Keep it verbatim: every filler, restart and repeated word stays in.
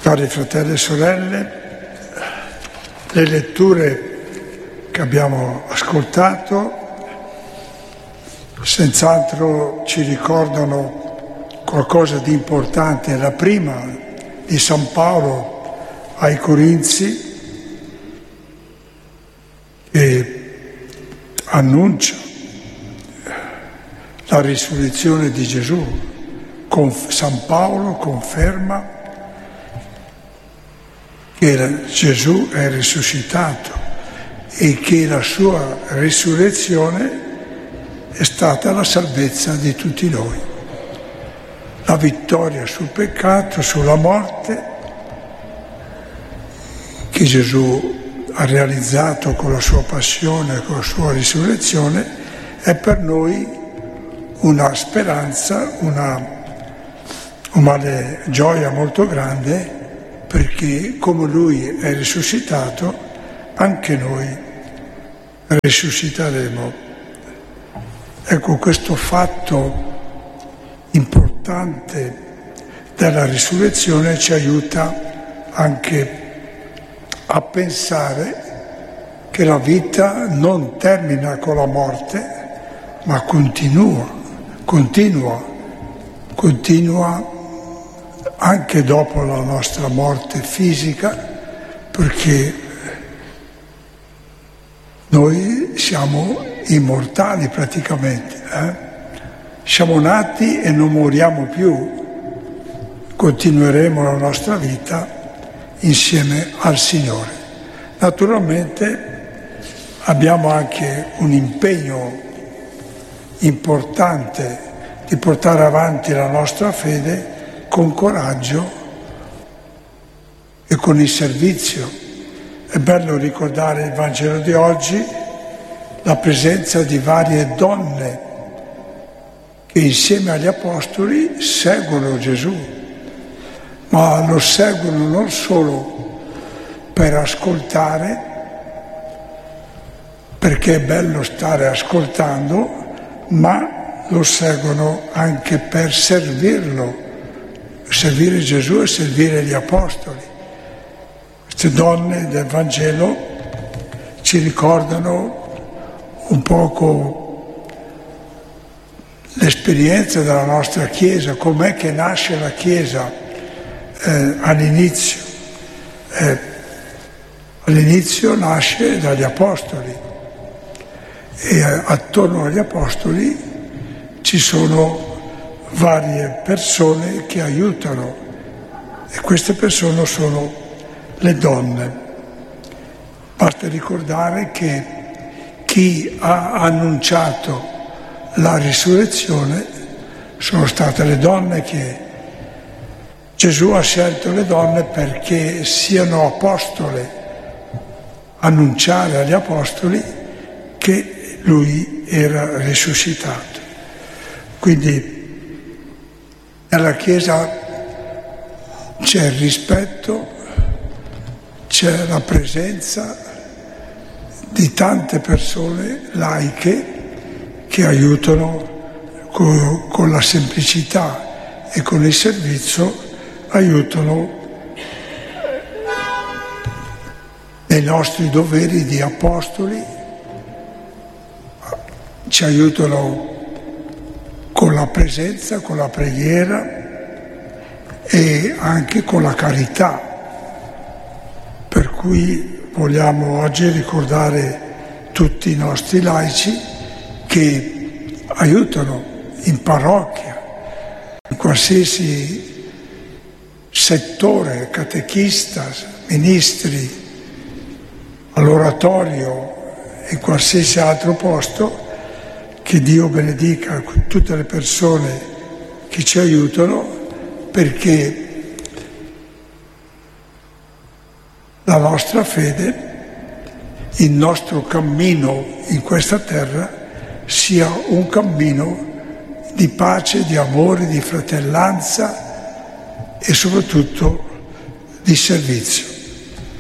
Cari fratelli e sorelle, le letture che abbiamo ascoltato senz'altro ci ricordano qualcosa di importante. La prima di San Paolo ai Corinzi, che annuncia la risurrezione di Gesù. San Paolo conferma che Gesù è risuscitato e che la sua risurrezione è stata la salvezza di tutti noi. La vittoria sul peccato, sulla morte, che Gesù ha realizzato con la sua passione, con la sua risurrezione, è per noi una speranza, una, una gioia molto grande, perché come Lui è risuscitato, anche noi risusciteremo. Ecco, questo fatto importante della risurrezione ci aiuta anche a pensare che la vita non termina con la morte, ma continua, continua, continua anche dopo la nostra morte fisica, perché noi siamo immortali praticamente, eh? Siamo nati e non moriamo più, continueremo la nostra vita insieme al Signore. Naturalmente abbiamo anche un impegno importante di portare avanti la nostra fede con coraggio e con il servizio. È bello ricordare il Vangelo di oggi, la presenza di varie donne che insieme agli Apostoli seguono Gesù, ma lo seguono non solo per ascoltare, perché è bello stare ascoltando, ma lo seguono anche per servirlo, servire Gesù e servire gli Apostoli. Queste donne del Vangelo ci ricordano un poco l'esperienza della nostra Chiesa, com'è che nasce la Chiesa eh, all'inizio. Eh, all'inizio nasce dagli Apostoli e eh, attorno agli Apostoli ci sono varie persone che aiutano, e queste persone sono le donne. Basta ricordare che chi ha annunciato la risurrezione sono state le donne, che Gesù ha scelto le donne perché siano apostole, annunciare agli apostoli che Lui era risuscitato. Quindi nella Chiesa c'è il rispetto, c'è la presenza di tante persone laiche che aiutano con, con la semplicità e con il servizio, aiutano nei nostri doveri di apostoli, ci aiutano con la presenza, con la preghiera e anche con la carità. Per cui vogliamo oggi ricordare tutti i nostri laici che aiutano in parrocchia, in qualsiasi settore, catechista, ministri, all'oratorio e qualsiasi altro posto. Che Dio benedica tutte le persone che ci aiutano, perché la nostra fede, il nostro cammino in questa terra, sia un cammino di pace, di amore, di fratellanza e soprattutto di servizio.